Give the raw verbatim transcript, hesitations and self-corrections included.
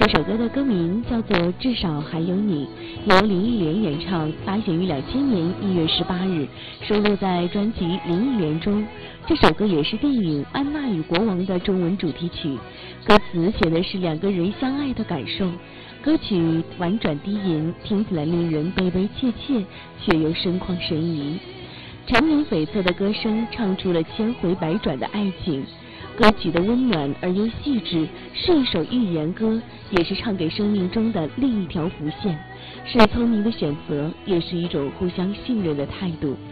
这首歌的歌名叫做《至少还有你》，由林忆莲演唱，发行于两千年一月十八日，收录在专辑《林忆莲》中。这首歌也是电影《安娜与国王》的中文主题曲，歌词写的是两个人相爱的感受。歌曲婉转低吟，听起来令人悲悲切切，却又深旷神怡。缠绵悱恻的歌声唱出了千回百转的爱情。歌曲的温暖而又细致，是一首寓言歌，也是唱给生命中的另一条浮线，是聪明的选择，也是一种互相信任的态度。